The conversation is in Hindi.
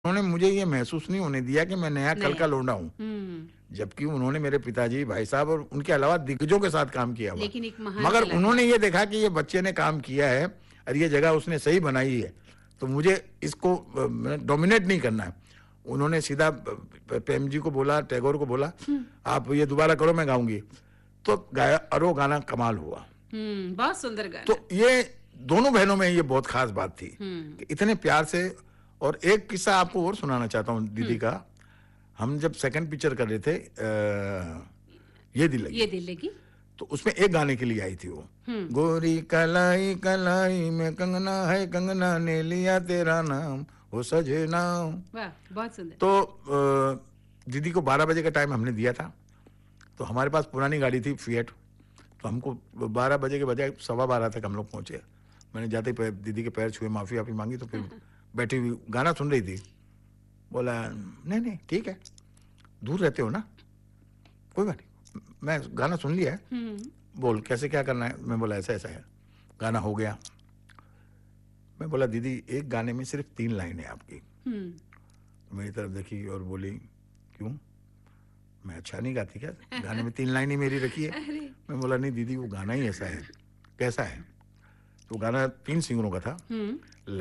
उन्होंने मुझे ये महसूस नहीं होने दिया कि मैं नया कल नया। का लौंडा हूँ। जबकि उन्होंने मेरे पिताजी, भाई साहब और उनके अलावा दिग्गजों के साथ काम किया हुआ। लेकिन एक महान मगर उन्होंने कलाकार। ये देखा कि ये बच्चे ने काम किया है और ये जगह उसने सही बनाई है, तो मुझे इसको डोमिनेट नहीं करना है। उन्होंने सीधा प्रेम जी को बोला, टैगोर को बोला, आप ये दोबारा करो, मैं गाऊंगी। तो गाया और वो गाना कमाल हुआ। बहुत सुंदर गाना। तो ये दोनों बहनों में ये बहुत खास बात थी कि इतने प्यार से। और एक किस्सा आपको और सुनाना चाहता हूँ दीदी का। हम जब सेकंड पिक्चर कर रहे थे ये दिल लगी, ये दिल लगी। तो उसमें एक गाने के लिए आई थी वो, गोरी कलाई कलाई में कंगना है, कंगना ने लिया तेरा नाम, वो सजना। वाह, बहुत सुंदर। तो दीदी को 12 बजे का टाइम हमने दिया था। तो हमारे पास पुरानी गाड़ी थी फिएट, तो हमको 12 बजे के बजाय 12:15 तक हम लोग पहुंचे। मैंने जाते ही दीदी के पैर छुए, माफी वाफी मांगी, तो फिर बैठी हुई गाना सुन रही थी। बोला नहीं नहीं ठीक है, दूर रहते हो ना, कोई बात नहीं, मैं गाना सुन लिया है, बोल कैसे क्या करना है। मैं बोला ऐसा ऐसा है। गाना हो गया। मैं बोला दीदी एक गाने में सिर्फ 3 लाइन है आपकी। तो मेरी तरफ देखी और बोली क्यों, मैं अच्छा नहीं गाती क्या, गाने में 3 लाइन ही मेरी रखी है। मैं बोला नहीं दीदी वो गाना ही ऐसा है। कैसा है? तो गाना 3 सिंगरों का था।